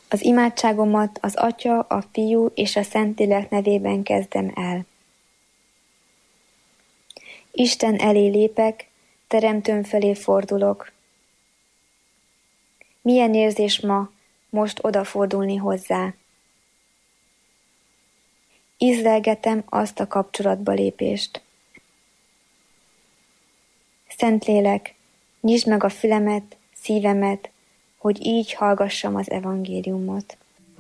Az imádságomat az Atya, a Fiú és a Szentlélek nevében kezdem el. Isten elé lépek, Teremtőm felé fordulok. Milyen érzés ma, most odafordulni hozzá. Ízlelgetem azt a kapcsolatba lépést. Szentlélek, nyisd meg a fülemet, szívemet, hogy így hallgassam az evangéliumot.